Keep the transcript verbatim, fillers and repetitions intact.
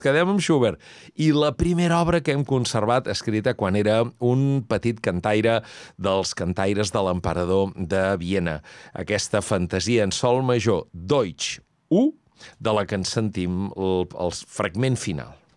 quedem amb Schubert. I la primera obra que hem conservat, escrita quan era un petit cantaire dels cantaires de l'emperador de Viena. Aquesta fantasia en sol major, Deutsch u, de la que ens sentim el, el fragment final.